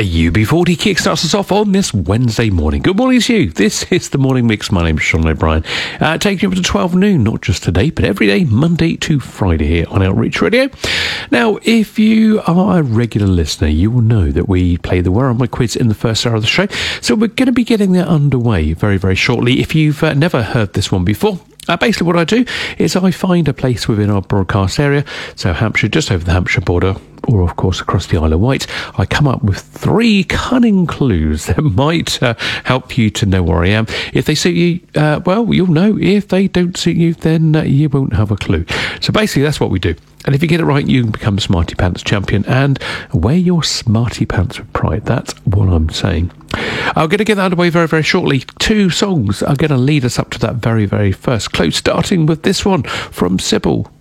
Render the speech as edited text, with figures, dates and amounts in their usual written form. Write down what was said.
UB40 kickstarts us off on this Wednesday morning. Good morning to you. This is the Morning Mix. My name's Sean O'Brien. Taking you up to 12 noon, not just today, but every day, Monday to Friday here on Outreach Radio. Now, if you are a regular listener, you will know that we play the Where Are My Quiz in the first hour of the show. So we're going to be getting that underway very, very shortly. If you've never heard this one before, basically what I do is I find a place within our broadcast area, so Hampshire, just over the Hampshire border, or of course across the Isle of Wight. I come up with 3 cunning clues that might help you to know where I am. If they suit you, well, you'll know. If they don't suit you, then you won't have a clue. So basically that's what we do. And if you get it right, you can become Smarty Pants champion and wear your Smarty Pants with pride. That's what I'm saying. I'm going to get that underway very, very shortly. 2 songs are going to lead us up to that very, very first clue, starting with this one from Sybil.